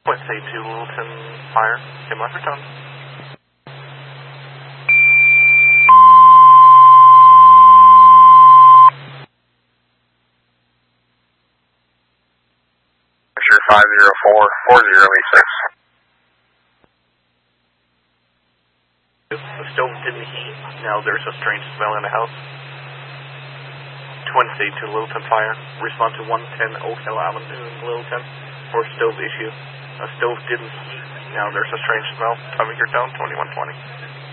Let's say 2 Littleton Fire, Tim left return. Sure, 504-4086. The stove didn't heat. Now there's a strange smell in the house. Wednesday to Littleton Fire. Respond to 110 Oak Hill Avenue, Littleton, for stove issue. A stove didn't heat. Now there's a strange smell. Time of your down, 2120.